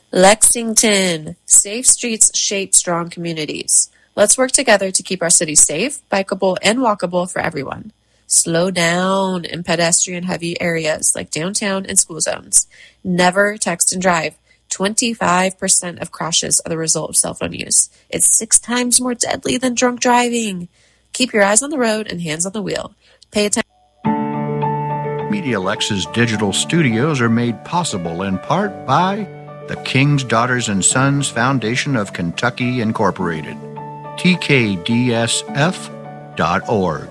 Lexington. Safe streets shape strong communities. Let's work together to keep our city safe, bikeable, and walkable for everyone. Slow down in pedestrian-heavy areas like downtown and school zones. Never text and drive. 25% of crashes are the result of cell phone use. It's 6 times more deadly than drunk driving. Keep your eyes on the road and hands on the wheel. Pay attention. MediaLex's digital studios are made possible in part by the King's Daughters and Sons Foundation of Kentucky, Incorporated. tkdsf.org.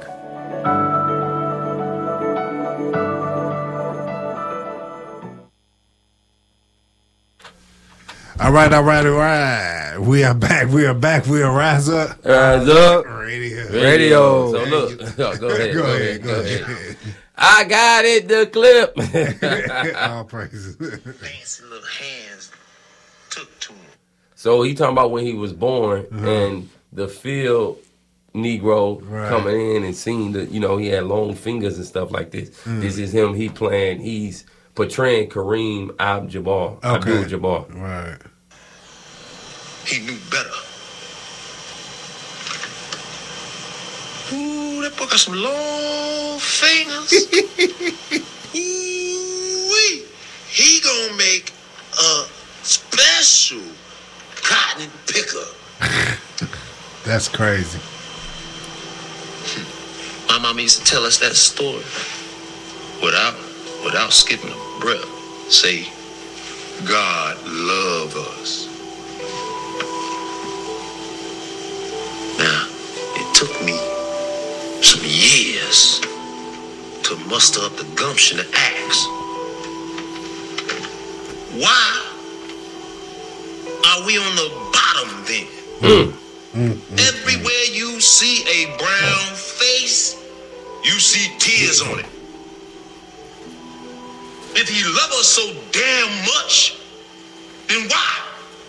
All right. We are back. We'll rise up. Rise up. Radio. So look, go ahead. I got it, the clip. All praises. Fancy little hands took to him. So he talking about when he was born and the field Negro coming in and seeing that, he had long fingers and stuff like this. This is him. He's portraying Kareem Abdul-Jabbar. Okay. Abdul-Jabbar. Right. He knew better. Ooh, that boy got some long fingers. Ooh-wee. He gonna make a special cotton picker. That's crazy. My mama used to tell us that story without skipping a breath. Say, God love us. Now, it took me some years to muster up the gumption to ask, why are we on the bottom then? Everywhere you see a brown face, you see tears on it. If he loves us so damn much, then why?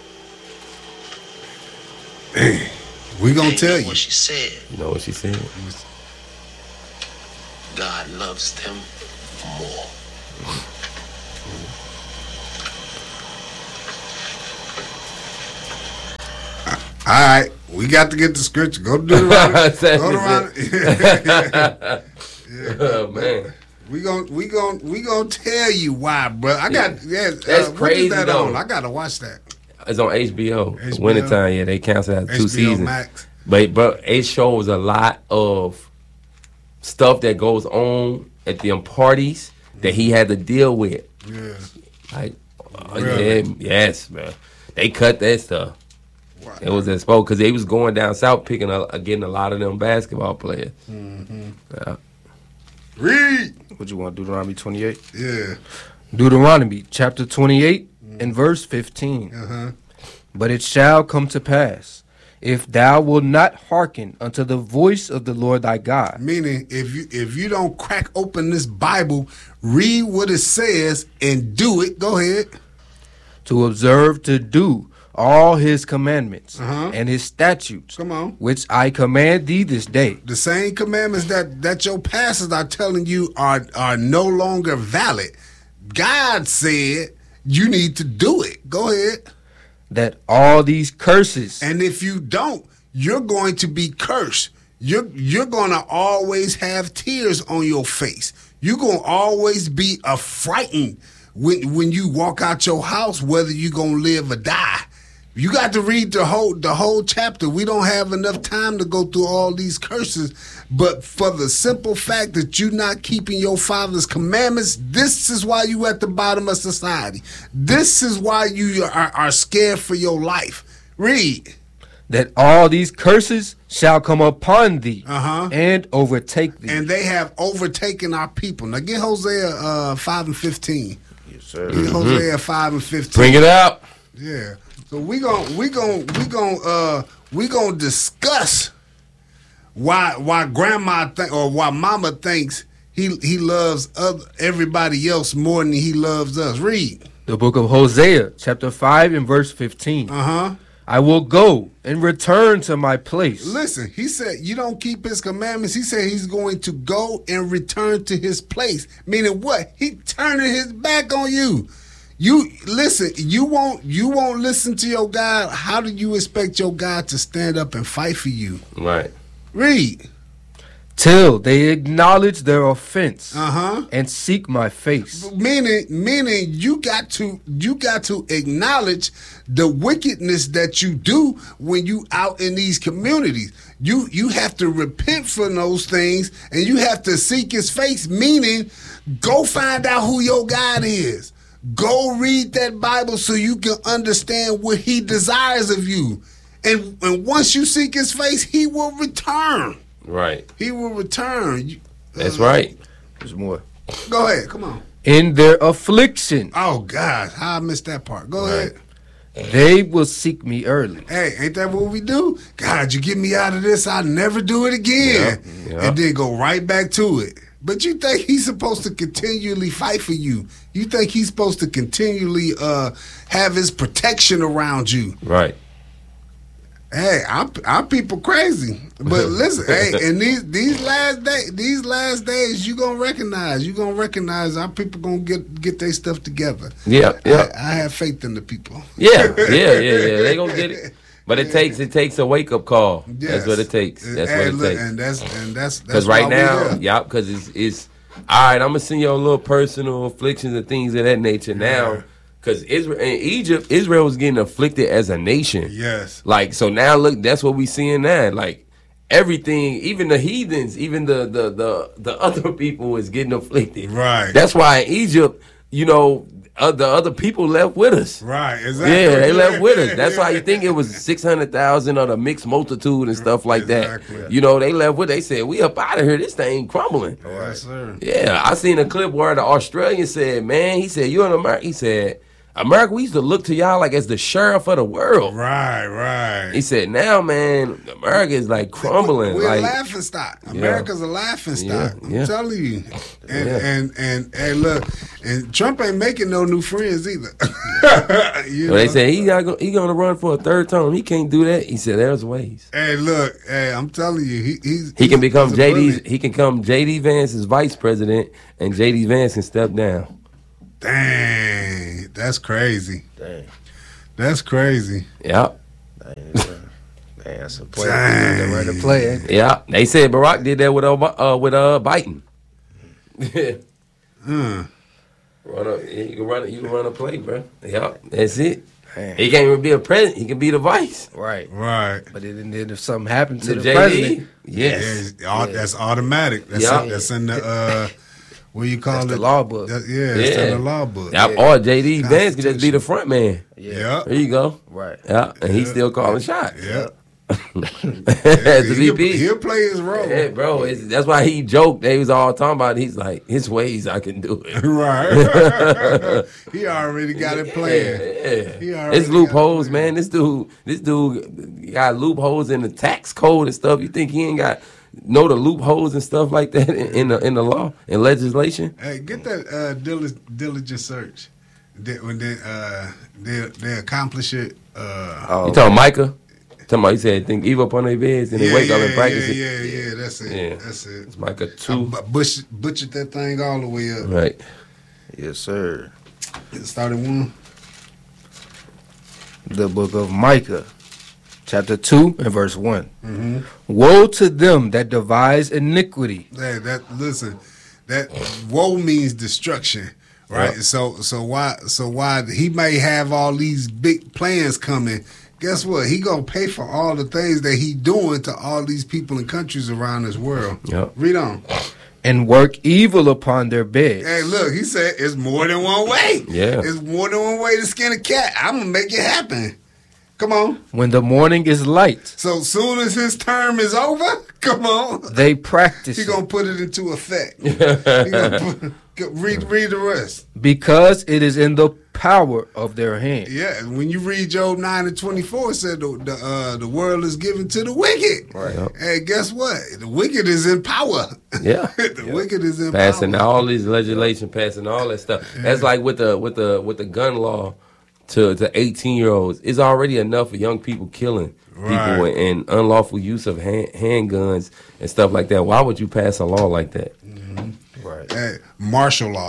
Hey, we gonna tell you. What she said. You know what she said? God loves them more. All right, we got to get the scripture. Go to Deuteronomy. Oh man. We gonna tell you why, bro. That's what crazy is that though. on? I gotta watch that. It's on HBO. Wintertime, they canceled out 2 HBO seasons. Max. But it shows a lot of stuff that goes on at them parties that he had to deal with. Yeah. Like, Really? yes, man. They cut that stuff. Wow. It was exposed because they was going down south getting a lot of them basketball players. Mm-hmm. Yeah. Read. What you want, Deuteronomy 28? Yeah. Deuteronomy chapter 28 and verse 15. Uh-huh. But it shall come to pass, if thou wilt not hearken unto the voice of the Lord thy God. Meaning, if you don't crack open this Bible, read what it says and do it. Go ahead. To observe to do all his commandments and his statutes, Come on. which I command thee this day. The same commandments that your pastors are telling you are no longer valid. God said you need to do it. Go ahead. That all these curses And if you don't, you're going to be cursed. You're going to always have tears on your face. You're going to always be frightened when you walk out your house, whether you're going to live or die. You got to read the whole chapter. We don't have enough time to go through all these curses, but for the simple fact that you're not keeping your father's commandments, this is why you at the bottom of society. This is why you are scared for your life. Read. that all these curses shall come upon thee Uh-huh. and overtake thee. And they have overtaken our people. Now get Hosea 5 and 15. Yes, sir. Get Hosea 5 and 15. Bring it out. Yeah. So we gonna discuss why grandma or why mama thinks he loves everybody else more than he loves us. Read. The book of Hosea, chapter 5 and verse 15. Uh-huh. I will go and return to my place. Listen, he said you don't keep his commandments. He said he's going to go and return to his place. Meaning what? He turning his back on you. You listen. You won't listen to your God. How do you expect your God to stand up and fight for you? Right. Read. Till they acknowledge their offense Uh-huh. and seek my face. Meaning you got to acknowledge the wickedness that you do when you out in these communities. You have to repent for those things, and you have to seek his face, meaning go find out who your God is. Go read that Bible so you can understand what he desires of you. And once you seek his face, he will return. Right. He will return. That's right. There's more. Go ahead. Come on. In their affliction, Oh, God. How I missed that part. Go ahead. they will seek me early. Hey, ain't that what we do? God, you get me out of this, I'll never do it again. Yeah. And then go right back to it. But you think he's supposed to continually fight for you. You think he's supposed to continually have his protection around you. Right. Hey, I'm people crazy. But listen, hey, and these last days, you gonna recognize our people gonna get their stuff together. Yeah. Yeah. I have faith in the people. Yeah. They gonna get it. But it takes a wake up call. Yes. That's what it takes. That's what it takes. And that's Because why right we now, here. yeah, because it's all right. I'm gonna send you a little personal afflictions and things of that nature now. Because Israel was getting afflicted as a nation. Yes. Like, so now look, that's what we seeing now. Like everything, even the heathens, even the other people is getting afflicted. Right. That's why in Egypt, the other people left with us. Right, exactly. Yeah, they left with us. That's why you think it was 600,000 of the mixed multitude and stuff like Exactly. that. They left with. They said, "We up out of here. This thing crumbling." Yes, sir. Yeah, I seen a clip where the Australian said, "Man," he said, "You in America?" He said, "America, we used to look to y'all like as the sheriff of the world." Right. He said, "Now, man, America is like crumbling. We're like a laughing stock. America's a laughing stock. Yeah. I'm telling you. And look, and Trump ain't making no new friends either. They said he gonna run for a third term. He can't do that." He said, "There's ways." Hey, look, I'm telling you, He can become he's a bully. He can come JD Vance's vice president, and JD Vance can step down. Dang, that's crazy. Dang. That's crazy. Yep. That's a play. They're ready to play, ain't they? Yeah. They said Barack did that with Biden. You can run a play, bro. Yep. That's it. Man. He can't even be a president. He can be the vice. Right. But then if something happened to The the JD. president, Yes. That's automatic. That's in the what do you call That's it? the law book. It's in the law book. Yep. Or JD Vance could just be the front man. Yeah. There you go. right. Yeah. And he's still calling shots. Yeah. As the VP. He'll play his role. Yeah, bro. That's why he joked. They was all talking about it. He's like, his ways I can do it. Right. He already got it planned. Yeah. He already It's loopholes, man. This dude got loopholes in the tax code and stuff. You think he ain't got know the loopholes and stuff like that in the law and legislation? Hey, get that diligent search. When they accomplish it. You talking Micah? Talking about, he said, think evil upon their beds and they wake up and practice it. Yeah, that's it. Yeah. That's it. It's Micah 2. Butchered that thing all the way up. Right. Yes, sir. It started one. The book of Micah, chapter 2 and verse 1. Woe to them that devise iniquity. Hey, listen, that woe means destruction, right? Yeah. So why he may have all these big plans coming. Guess what? He gonna pay for all the things that he doing to all these people and countries around this world. Yep. Read on. And work evil upon their beds. Hey, look, he said it's more than one way. Yeah. It's more than one way to skin a cat. I'm gonna make it happen. Come on. When the morning is light, So soon as his term is over, come on. they practice He it, gonna put it into effect. He gonna read the rest. because it is in the power of their hand. Yeah, when you read Job 9:24, it said the world is given to the wicked. Right. Yep. Hey, guess what? The wicked is in power. Yeah. The wicked is in Passing power. all these legislation, passing all that stuff. That's like with the gun law to 18-year-olds. It's already enough of young people killing people Right. and unlawful use of handguns and stuff like that. Why would you pass a law like that? Right. Hey, martial law.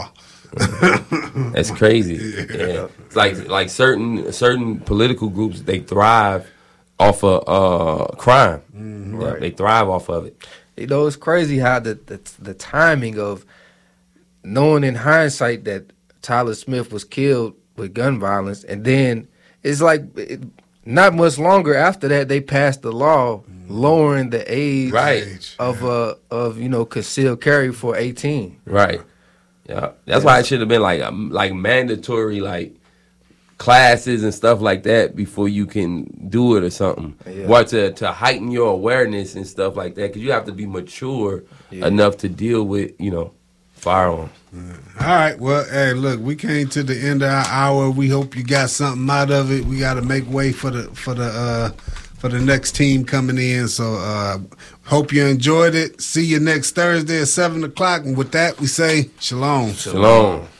That's crazy. Yeah. It's like certain political groups, they thrive off of crime. Yeah, they thrive off of it. You know, it's crazy how the timing of knowing in hindsight that Tyler Smith was killed with gun violence, and then it's like not much longer after that they passed the law lowering the age of concealed carry for 18. Right. Yeah. That's why it should have been like mandatory classes and stuff like that before you can do it or something. Yeah. Or to heighten your awareness and stuff like that, because you have to be mature enough to deal with firearms. All right. Well, hey, look, we came to the end of our hour. We hope you got something out of it. We got to make way for the next team coming in. So hope you enjoyed it. See you next Thursday at 7:00. And with that, we say shalom. Shalom.